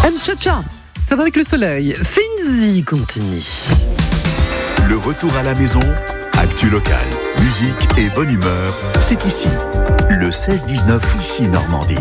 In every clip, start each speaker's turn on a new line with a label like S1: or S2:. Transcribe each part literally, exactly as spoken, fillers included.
S1: Cha-cha, ça va avec le soleil. Finzi continue.
S2: Le retour à la maison, actu locale, musique et bonne humeur, c'est ici. Le seize dix-neuf, ici Normandie.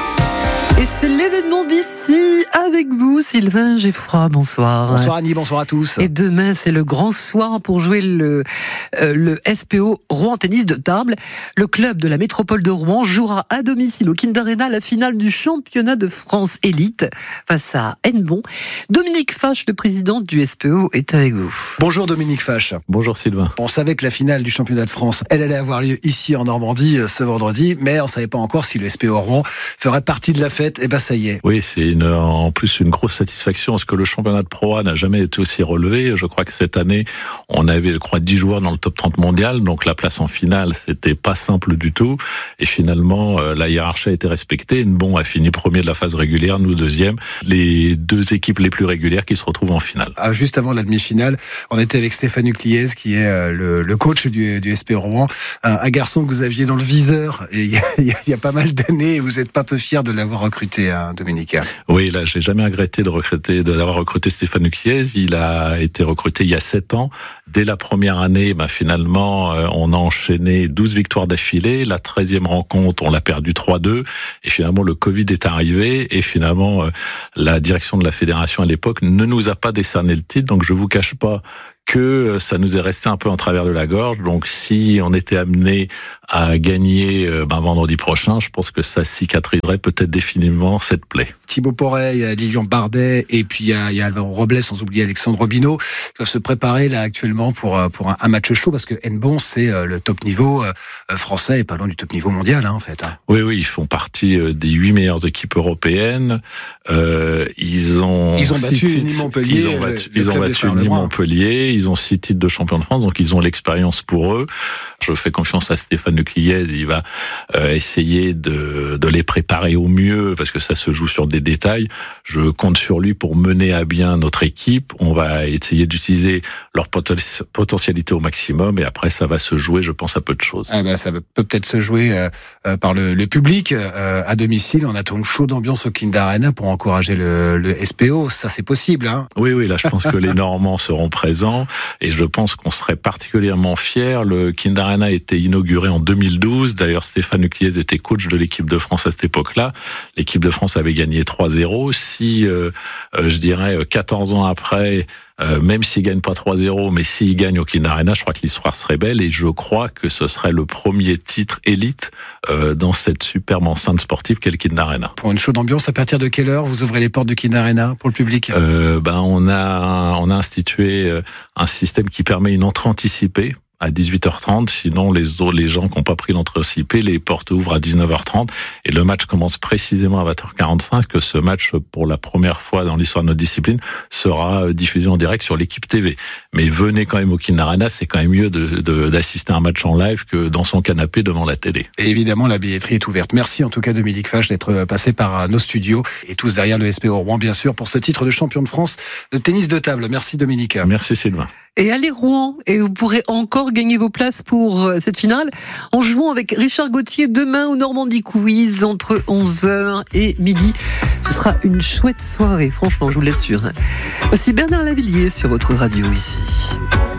S1: Et c'est l'événement d'ici avec vous, Sylvain Geffroy. Bonsoir.
S3: Bonsoir Annie, bonsoir à tous.
S1: Et demain, c'est le grand soir pour jouer le, euh, le S P O Rouen Tennis de Tarbes. Le club de la métropole de Rouen jouera à domicile au Kind Arena la finale du championnat de France élite face à Hennebont. Dominique Fache, le président du S P O, est avec vous.
S3: Bonjour Dominique Fache.
S4: Bonjour Sylvain.
S3: On savait que la finale du championnat de France, elle allait avoir lieu ici en Normandie ce vendredi, mais on ne savait pas encore si le S P O Rouen ferait partie de la fête. Et ben ça y est.
S4: Oui, c'est une, en plus une grosse satisfaction parce que le championnat de Pro A n'a jamais été aussi relevé. Je crois que cette année, on avait, je crois, dix joueurs dans le top trente mondial, donc la place en finale, c'était pas simple du tout. Et finalement, la hiérarchie a été respectée. Hennebont a fini premier de la phase régulière, nous deuxième. Les deux équipes les plus régulières qui se retrouvent en finale.
S3: Ah, juste avant la demi-finale, on était avec Stéphane Ucliez, qui est le, le coach du, du S P O Rouen, un, un garçon que vous aviez dans le viseur il y a, il y a pas mal d'années. Et vous n'êtes pas peu fier de l'avoir recruté. Hein, Dominique.
S4: Oui, là, j'ai jamais regretté de recruter, d'avoir recruté Stéphane Ucliez. Il a été recruté il y a sept ans. Dès la première année, bah, finalement, euh, on a enchaîné douze victoires d'affilée. La treizième rencontre, on l'a perdu trois deux. Et finalement, le Covid est arrivé. Et finalement, euh, la direction de la fédération à l'époque ne nous a pas décerné le titre. Donc, je vous cache pas que ça nous est resté un peu en travers de la gorge. Donc, si on était amené à gagner ben, vendredi prochain, je pense que ça cicatriserait peut-être définitivement cette plaie.
S3: Thibaut Porret, il y a Lilian Bardet, et puis il y a, il y a Alvaro Robles, sans oublier Alexandre Robineau, qui doivent se préparer là actuellement pour, pour un, un match chaud, parce que Hennebont, c'est le top niveau français et pas loin du top niveau mondial, hein, en fait.
S4: Oui, oui, ils font partie des huit meilleures équipes européennes. Euh, ils ont
S3: ils ont battu Nîmes Montpellier.
S4: Ils ont battu, le, ils ont battu Nîmes Montpellier. Ils ont six titres de champion de France, donc ils ont l'expérience pour eux. Je fais confiance à Stéphane Ucliez. Il va euh, essayer de, de les préparer au mieux, parce que ça se joue sur des détails. Je compte sur lui pour mener à bien notre équipe. On va essayer d'utiliser leur poten- potentialité au maximum, et après ça va se jouer, je pense, à peu de choses.
S3: Ah ben, ça peut peut-être se jouer euh, euh, par le, le public euh, à domicile. On attend une chaude ambiance au Kind Arena pour encourager le, le S P O. Ça, c'est possible, hein.
S4: Oui, oui, là, je pense que les Normands seront présents, et je pense qu'on serait particulièrement fiers. Le Kind Arena a été inauguré en deux mille douze. D'ailleurs, Stéphane Ucliez était coach de l'équipe de France à cette époque-là. L'équipe de France avait gagné trois zéro. Si, euh, euh, je dirais, quatorze ans après, euh, même s'ils gagnent pas trois zéro, mais s'ils gagnent au Kind Arena, je crois que l'histoire serait belle, et je crois que ce serait le premier titre élite euh, dans cette superbe enceinte sportive qu'est le Kind Arena.
S3: Pour une chaude ambiance, à partir de quelle heure vous ouvrez les portes du Kind Arena pour le public ?
S4: euh, Ben, on a, on a institué un système qui permet une entrée anticipée à dix-huit heures trente, sinon les les gens qui n'ont pas pris l'entrée anticipée, les portes ouvrent à dix-neuf heures trente, et le match commence précisément à vingt heures quarante-cinq, que ce match, pour la première fois dans l'histoire de notre discipline, sera diffusé en direct sur l'équipe T V. Mais venez quand même au Kind Arena, c'est quand même mieux de, de, d'assister à un match en live que dans son canapé devant la télé.
S3: Et évidemment, la billetterie est ouverte. Merci en tout cas Dominique Fache d'être passé par nos studios, et tous derrière le S P O Rouen, bien sûr, pour ce titre de champion de France de tennis de table. Merci Dominique.
S4: Merci Sylvain.
S1: Et allez Rouen, et vous pourrez encore gagner vos places pour cette finale en jouant avec Richard Gauthier demain au Normandie Quiz entre onze heures et midi. Ce sera une chouette soirée, franchement, je vous l'assure. Voici Bernard Lavilliers sur votre radio ici.